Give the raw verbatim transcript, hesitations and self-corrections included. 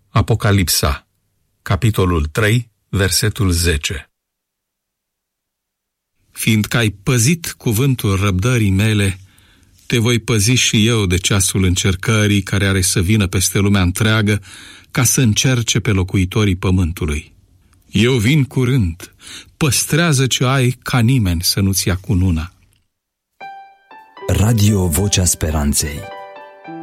Apocalipsa, capitolul trei, versetul zece. Fiindcă ai păzit cuvântul răbdării mele, te voi păzi și eu de ceasul încercării care are să vină peste lumea întreagă, ca să încerce pe locuitorii pământului. Eu vin curând, păstrează ce ai ca nimeni să nu-ți ia cununa. Radio Vocea Speranței.